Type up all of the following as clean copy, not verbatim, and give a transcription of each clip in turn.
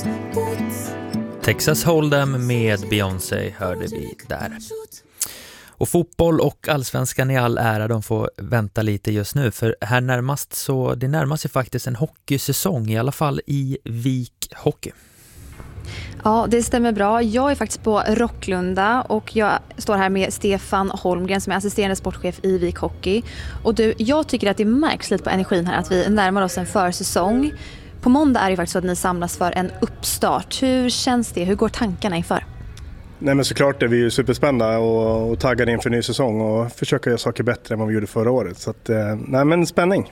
Texas Hold'em med Beyoncé hörde vi där. Och fotboll och allsvenskan i all ära, de får vänta lite just nu. För här närmast så det närmar sig faktiskt en hockeysäsong, i alla fall i Vik Hockey. Ja, det stämmer bra. Jag är faktiskt på Rocklunda och jag står här med Stefan Holmgren som är assisterande sportchef i Vik Hockey. Och du, jag tycker att det märks lite på energin här att vi närmar oss en försäsong. På måndag är det faktiskt så att ni samlas för en uppstart. Hur känns det? Hur går tankarna inför? Nej, men såklart är vi ju superspända och taggade inför ny säsong och försöka göra saker bättre än vad vi gjorde förra året. Så att, nej men spänning.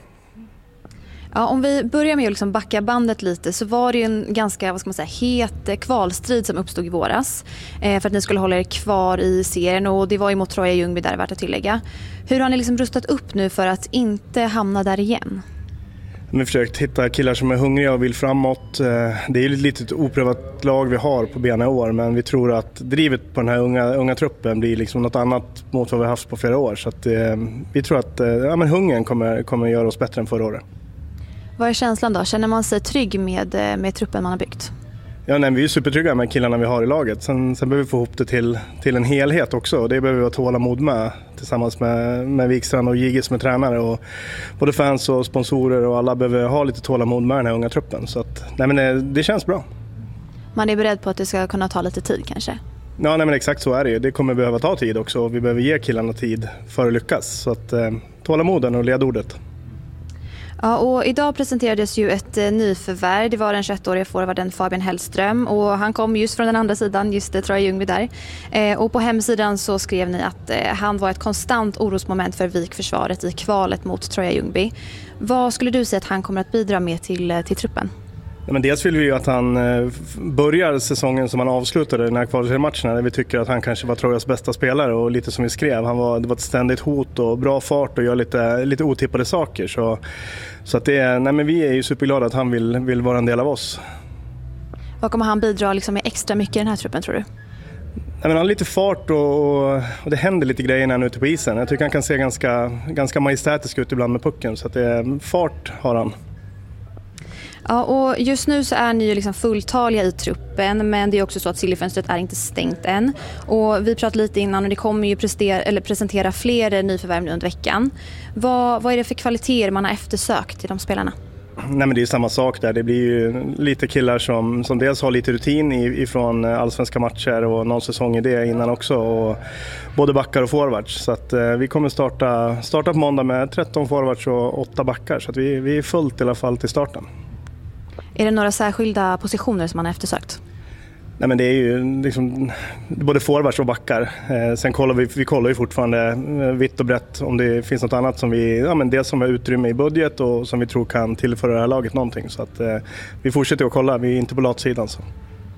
Ja, om vi börjar med att liksom backa bandet lite så var det ju en ganska het kvalstrid som uppstod i våras för att ni skulle hålla er kvar i serien och det var ju mot Troja Ljungby där, värt att tillägga. Hur har ni liksom rustat upp nu för att inte hamna där igen? Vi har försökt hitta killar som är hungriga och vill framåt. Det är ju ett litet oprövat lag vi har på benen i år, men vi tror att drivet på den här unga truppen blir liksom något annat mot vad vi har haft på flera år. Så att, vi tror att hungern kommer göra oss bättre än förra året. Vad är känslan då? Känner man sig trygg med truppen man har byggt? Ja, nej, vi är supertrygga med killarna vi har i laget. Sen behöver vi få ihop det till en helhet också. Och det behöver vi ha tålamod med tillsammans med Wikstrand och Gigi som är tränare. Och både fans och sponsorer och alla behöver ha lite tålamod med den här unga truppen. Så att, nej, men det känns bra. Man är beredd på att det ska kunna ta lite tid kanske? Ja, nej, men exakt så är det ju. Det kommer behöva ta tid också. Och vi behöver ge killarna tid för att lyckas. Så att tålamoden och ledordet. Ja, och idag presenterades ju ett nyförvärv. Det var den 21-åriga forwarden Fabian Hellström och han kom just från den andra sidan, just det, Troja Ljungby där. Och på hemsidan så skrev ni att han var ett konstant orosmoment för Vikförsvaret i kvalet mot Troja Ljungby. Vad skulle du säga att han kommer att bidra med till truppen? Ja, men dels vill vi ju att han börjar säsongen som han avslutade den här kvalseriematcherna där vi tycker att han kanske var Trojas bästa spelare och lite som vi skrev, det var ett ständigt hot och bra fart och gör lite otippade saker. Så att vi är ju superglada att han vill vara en del av oss. Vad kommer han bidra liksom med extra mycket i den här truppen tror du? Han har lite fart och det händer lite grejer när han är ute på isen. Jag tycker han kan se ganska majestätisk ut ibland med pucken så att fart har han. Ja, och just nu så är ni ju liksom fulltaliga i truppen, men det är också så att Sillyfönstret är inte stängt än. Och vi pratade lite innan och det kommer ju presentera fler nyförvärv nu under veckan. Vad är det för kvaliteter man har eftersökt till de spelarna? Nej, men det är samma sak där. Det blir ju lite killar som dels har lite rutin ifrån allsvenska matcher och någon säsong i det innan också. Och både backar och forwards. Så att vi kommer starta på måndag med 13 forwards och 8 backar. Så att vi är fullt i alla fall till starten. Är det några särskilda positioner som man har eftersökt? Nej, men det är ju liksom både forwards och backar. Sen kollar vi fortfarande vitt och brett om det finns något annat som dels som har utrymme i budget och som vi tror kan tillföra det här laget någonting. Så att vi fortsätter att kolla, vi är inte på latsidan så.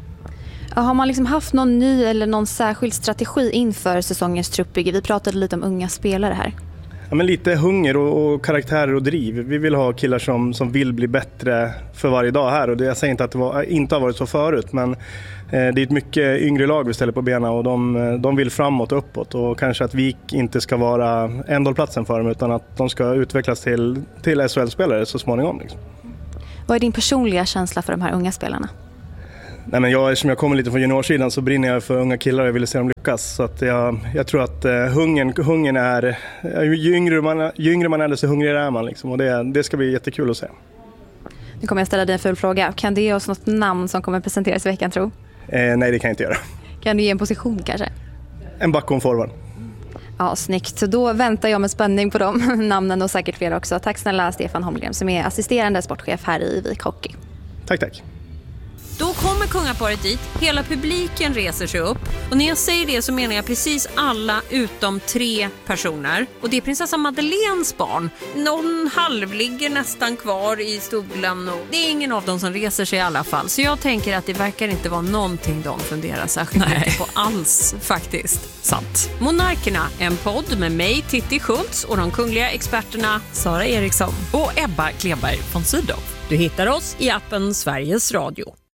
Ja, har man liksom haft någon ny eller någon särskild strategi inför säsongens truppbygge? Vi pratade lite om unga spelare här. Ja, men lite hunger och karaktärer och driv. Vi vill ha killar som vill bli bättre för varje dag här. Och jag säger inte att det inte har varit så förut, men det är ett mycket yngre lag vi ställer på benen och de vill framåt och uppåt. Och kanske att Vik inte ska vara ändhållplatsen för dem utan att de ska utvecklas till SHL-spelare så småningom. Liksom. Vad är din personliga känsla för de här unga spelarna? Nej, men eftersom jag kommer lite från juniorsidan så brinner jag för unga killar och jag vill se dem lyckas. Så att jag tror att hungern är, ju yngre man är desto hungrigare är man. Liksom, och det ska bli jättekul att se. Nu kommer jag ställa dig en full fråga. Kan du ge oss något namn som kommer presenteras i veckan, tro? Nej, det kan jag inte göra. Kan du ge en position kanske? En back och en forward. Ja, snyggt. Så då väntar jag med spänning på de namnen och säkert fler också. Tack snälla Stefan Holmgren som är assisterande sportchef här i Vik Hockey. Tack. Då kommer kungaparet dit, hela publiken reser sig upp och när jag säger det så menar jag precis alla utom 3 personer. Och det är prinsessa Madeleines barn. Någon halv ligger nästan kvar i stolen och det är ingen av dem som reser sig i alla fall. Så jag tänker att det verkar inte vara någonting de funderar särskilt mycket på alls faktiskt. Sant. Monarkerna, en podd med mig Titti Schultz och de kungliga experterna Sara Eriksson och Ebba Kleberg von Sydow. Du hittar oss i appen Sveriges Radio.